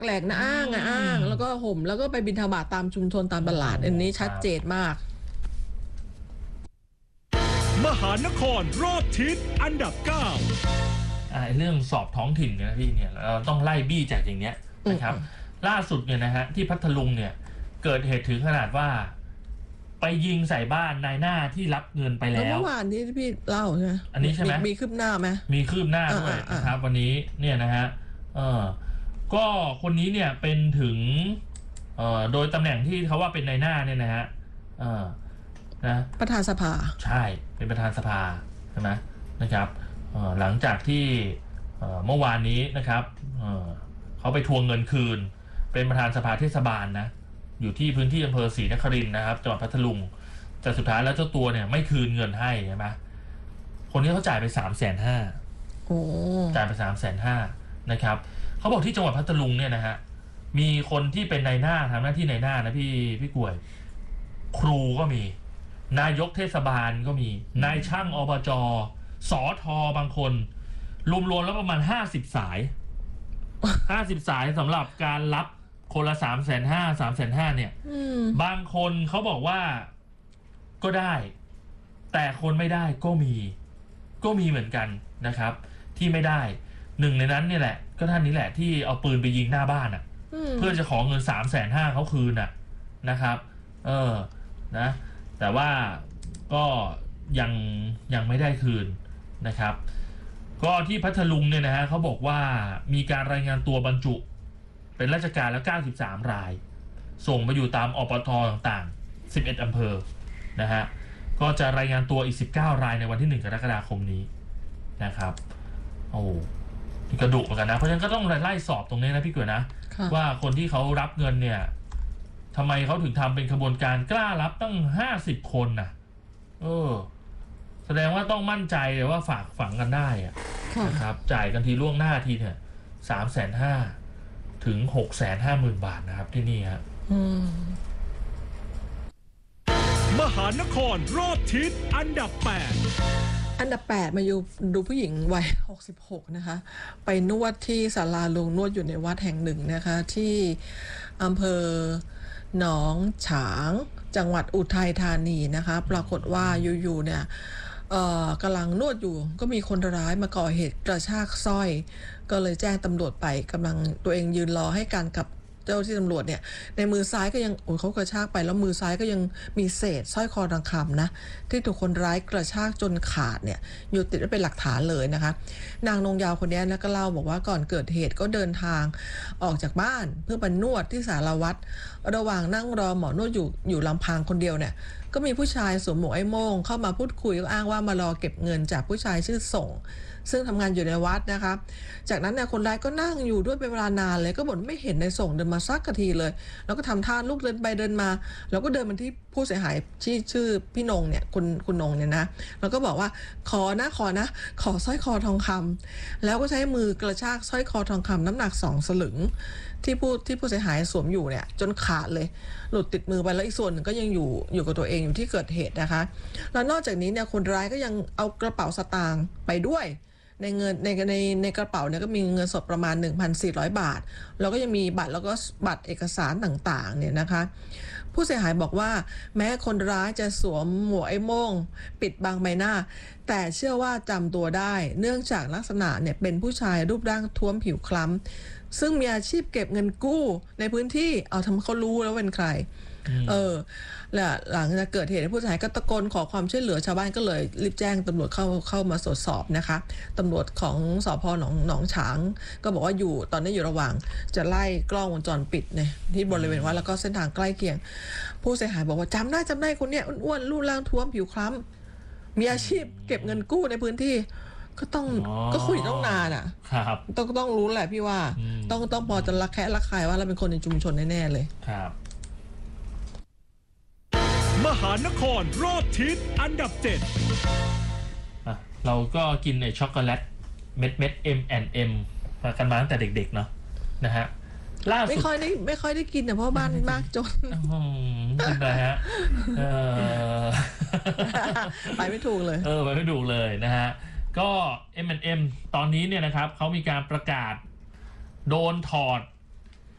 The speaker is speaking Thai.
แกลกนะอ้างแล้วก็ห่มแล้วก็ไปบิณฑบาตตามชุมชนตามตลาดอันนี้ชัดเจนมากมหานครรอบทิศอันดับ9 เรื่องสอบท้องถิ่นนะพี่เนี่ยเราต้องไล่บี้จากอย่างเนี้ยนะครับล่าสุดเนี่ยนะฮะที่พัทลุงเนี่ยเกิดเหตุถึงขนาดว่าไปยิงใส่บ้านนายหน้าที่รับเงินไปแล้วเมื่อวานที่พี่เล่าใช่ไหมอันนี้ใช่ไหมมีคืบหน้าไหมมีคืบหน้าด้วยนะครับวันนี้เนี่ยนะฮะก็คนนี้เนี่ยเป็นถึงโดยตำแหน่งที่เขาว่าเป็นนายหน้าเนี่ยนะฮะนะประธานสภาใช่เป็นประธานสภาใช่ไหมนะครับหลังจากที่เมื่อวานนี้นะครับเขาไปทวงเงินคืนเป็นประธานสภาเทศบาลนะอยู่ที่พื้นที่อำเภอศรีนครินทร์นะครับจังหวัดพัทลุงแต่สุดท้ายแล้วเจ้าตัวเนี่ยไม่คืนเงินให้ใช่ไหมคนนี้เขาจ่ายไป350,000จ่ายไป350,000นะครับเขาบอกที่จังหวัดพัทลุงเนี่ยนะฮะมีคนที่เป็นนายหน้าทำหน้าที่นายหน้านะพี่กล้วยครูก็มีนายกเทศบาลก็มีนายช่างอบจ.สท.บางคนรวมๆแล้วประมาณ50 สายสำหรับการรับคนละ350,000เนี่ยบางคนเขาบอกว่าก็ได้แต่คนไม่ได้ก็มีเหมือนกันนะครับที่ไม่ได้หนึ่งในนั้นเนี่ยแหละก็ท่านนี้แหละที่เอาปืนไปยิงหน้าบ้านเพื่อจะขอเงิน350,000เขาคืนนะครับนะแต่ว่าก็ยังไม่ได้คืนนะครับก็ที่พัทลุงเนี่ยนะฮะเขาบอกว่ามีการรายงานตัวบรรจุเป็นราชการแล้ว93 รายส่งมาอยู่ตามอปทต่างๆ11 อำเภอนะฮะก็จะรายงานตัวอีก19 รายในวันที่1 กรกฎาคมนี้นะครับโอ้กระดุเหมือนกันนะเพราะฉะนั้นก็ต้องไล่สอบตรงนี้นะพี่เก๋นะว่าคนที่เขารับเงินเนี่ยทำไมเขาถึงทำเป็นขบวนการกล้ารับตั้ง50 คนนะแสดงว่าต้องมั่นใจเลยว่าฝากฝังกันได้นะครับจ่ายกันทีล่วงหน้าทีเนี่ย350,000 ถึง 650,000 บาทนะครับที่นี่ครับมหานครรอบทิศอันดับ 8มาดูผู้หญิงวัย66นะคะไปนวดที่ศาลาลงนวดอยู่ในวัดแห่งหนึ่งนะคะที่อำเภอหนองฉางจังหวัดอุทัยธานีนะคะปรากฏว่าอยู่ๆเนี่ยกำลังนวดอยู่ก็มีคนร้ายมาก่อเหตุกระชากสร้อยก็เลยแจ้งตำรวจไปกำลังตัวเองยืนรอให้การกับเจ้าที่ตำรวจเนี่ยในมือซ้ายก็ยังเขากระชากไปแล้วมือซ้ายก็ยังมีเศษสร้อยคอทองคำนะที่ถูกคนร้ายกระชากจนขาดเนี่ยอยู่ติดไว้เป็นหลักฐานเลยนะคะนางนงยาวคนนี้นะก็เล่าบอกว่าก่อนเกิดเหตุก็เดินทางออกจากบ้านเพื่อไปนวดที่สารวัตรระหว่างนั่งรอหมอนวดอยู่ลำพังคนเดียวเนี่ยก็มีผู้ชายสวมหมวกไอ้โม่งเข้ามาพูดคุยก็อ้างว่ามารอเก็บเงินจากผู้ชายชื่อส่งซึ่งทำงานอยู่ในวัดนะคะจากนั้นเนี่ยคนร้ายก็นั่งอยู่ด้วยเป็นเวลานานเลยก็บ่นไม่เห็นในส่งเดินมาสักทีเลยแล้วก็ทำท่าลุกเดินไปเดินมาแล้วก็เดินมาที่ผู้เสียหายที่ชื่อพี่นงเนี่ยคุณนงเนี่ยนะแล้วก็บอกว่าขอสร้อยคอทองคำแล้วก็ใช้มือกระชากสร้อยคอทองคำน้ำหนัก2 สลึงที่ผู้เสียหายสวมอยู่เนี่ยจนขาดเลยหลุดติดมือไปแล้วอีกส่วนหนึ่งก็ยังอยู่กับตัวเองอยู่ที่เกิดเหตุนะคะแล้วนอกจากนี้เนี่ยคนร้ายก็ยังเอากระเป๋าสตางค์ไปด้วยในกระเป๋าเนี่ยก็มีเงินสดประมาณ 1,400 บาทแล้วก็ยังมีบัตรแล้วก็บัตรเอกสารต่างๆเนี่ยนะคะผู้เสียหายบอกว่าแม้คนร้ายจะสวมหมวกไอ้โม่งปิดบังใบหน้าแต่เชื่อว่าจำตัวได้เนื่องจากลักษณะเนี่ยเป็นผู้ชายรูปร่างท้วมผิวคล้ำซึ่งมีอาชีพเก็บเงินกู้ในพื้นที่ทำเขารู้แล้วเป็นใครและหลังจากเกิดเหตุผู้เสียหายก็ตะโกนขอความช่วยเหลือชาวบ้านก็เลยรีบแจ้งตำรวจเข้ามาตรวจสอบนะคะตำรวจของสภ.หนองฉางก็บอกว่าตอนนี้อยู่ระหว่างจะไล่กล้องวงจรปิดเนี่ยที่บริเวณวัดแล้วก็เส้นทางใกล้เคียงผู้เสียหายบอกว่าจำได้คนเนี้ยอ้วนรูปร่างท้วมผิวคล้ำมีอาชีพเก็บเงินกู้ในพื้นที่ก็คุยต้องนานครับต้องรู้แหละพี่ว่าต้องพอจะระแคะระคายว่าเราเป็นคนในชุมชนแน่ๆเลยครับมหานครรอบทิศอันดับเราก็กินไอ้ช็อกโกแลตเม็ด M&M กันมาตั้งแต่เด็กๆเนาะนะฮะล่าสุดไม่ค่อยได้กินเพราะบ้านมากจนกินอะไรฮะไปไม่ถูกเลยไปไม่ถูกเลยนะฮะก็ M&M ตอนนี้เนี่ยนะครับเขามีการประกาศโดนถอด